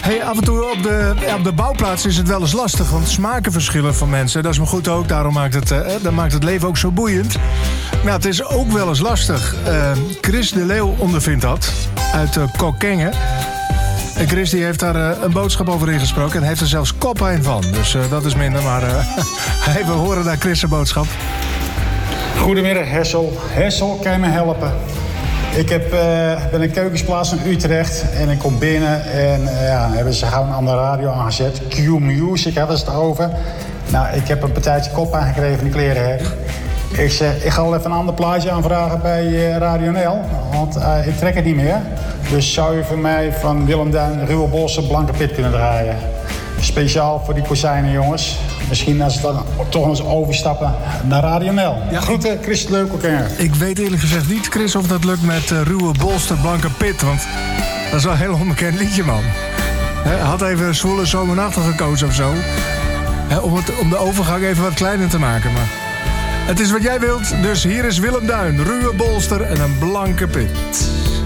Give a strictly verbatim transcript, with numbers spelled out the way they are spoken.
Hey, af en toe op de, ja, op de bouwplaats is het wel eens lastig, want smaken verschillen van mensen. Dat is me goed ook, daarom maakt het, uh, dat maakt het leven ook zo boeiend. Nou, het is ook wel eens lastig. Uh, Chris de Leeuw ondervindt dat, uit uh, Kockengen. En Chris die heeft daar uh, een boodschap over ingesproken en heeft er zelfs koppijn van. Dus uh, dat is minder, maar uh, hey, we horen daar Chris' boodschap. Goedemiddag Hessel. Hessel, kan je me helpen? Ik heb, uh, ben in Keukensplaats in Utrecht en ik kom binnen en uh, ja, hebben ze gauw aan de radio aangezet. Q-Music hadden ze het over. Nou, ik heb een partijtje kop aangekregen van die klerenhek. Ik zeg, ik ga wel even een ander plaatje aanvragen bij uh, Radio N L, want uh, ik trek het niet meer. Dus zou je voor mij van Willem Duin, Ruwe Bossen, Blanke Pit kunnen draaien. Speciaal voor die kozijnen, jongens. Misschien als ze dan toch eens overstappen naar Radio N L. Ja. Groeten, Chris de Leeuw. Ik weet eerlijk gezegd niet, Chris, of dat lukt met uh, Ruwe Bolster, Blanke Pit. Want dat is wel een heel onbekend liedje, man. Hij had even Zwoele Zomernachten gekozen of zo. He, om, het, om de overgang even wat kleiner te maken. Maar het is wat jij wilt, dus hier is Willem Duin, Ruwe Bolster en een Blanke Pit.